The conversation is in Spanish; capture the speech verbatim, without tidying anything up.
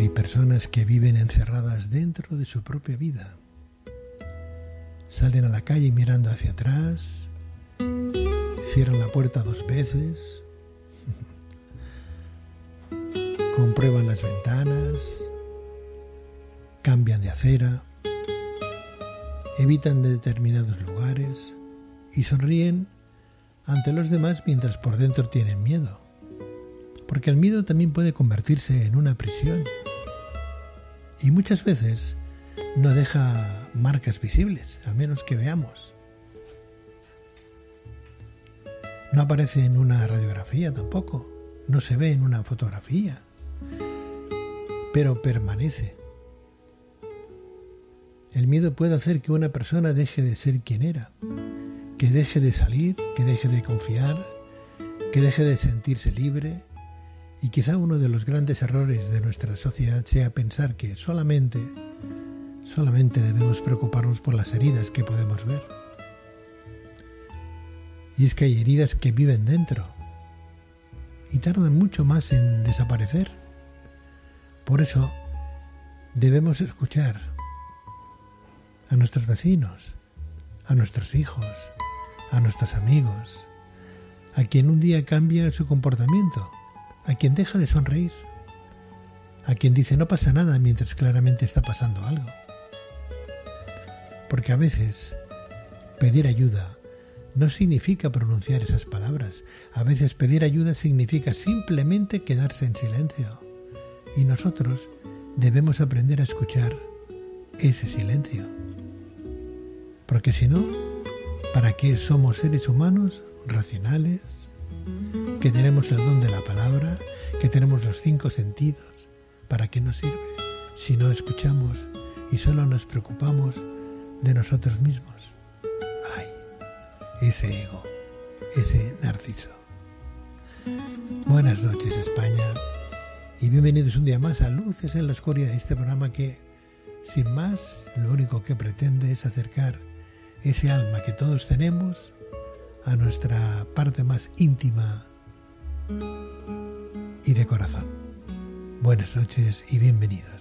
Hay personas que viven encerradas dentro de su propia vida. Salen a la calle mirando hacia atrás, cierran la puerta dos veces, comprueban las ventanas, cambian de acera, evitan determinados lugares y sonríen ante los demás mientras por dentro tienen miedo. Porque el miedo también puede convertirse en una prisión y muchas veces no deja marcas visibles, al menos que veamos. No aparece en una radiografía tampoco, no se ve en una fotografía, pero permanece. El miedo puede hacer que una persona deje de ser quien era, que deje de salir, que deje de confiar, que deje de sentirse libre. Y quizá uno de los grandes errores de nuestra sociedad sea pensar que solamente, solamente debemos preocuparnos por las heridas que podemos ver. Y es que hay heridas que viven dentro y tardan mucho más en desaparecer. Por eso debemos escuchar a nuestros vecinos, a nuestros hijos, a nuestros amigos, a quien un día cambia su comportamiento, a quien deja de sonreír, a quien dice no pasa nada mientras claramente está pasando algo. Porque a veces pedir ayuda no significa pronunciar esas palabras. A veces pedir ayuda significa simplemente quedarse en silencio. Y nosotros debemos aprender a escuchar ese silencio. Porque si no, ¿para qué somos seres humanos racionales, que tenemos el don de la palabra, que tenemos los cinco sentidos? ¿Para qué nos sirve si no escuchamos y solo nos preocupamos de nosotros mismos? Ay, ese ego, ese narciso. Buenas noches, España, y bienvenidos un día más a Luces en la Oscuridad, este programa que, sin más, lo único que pretende es acercar ese alma que todos tenemos a nuestra parte más íntima y de corazón. Buenas noches y bienvenidos.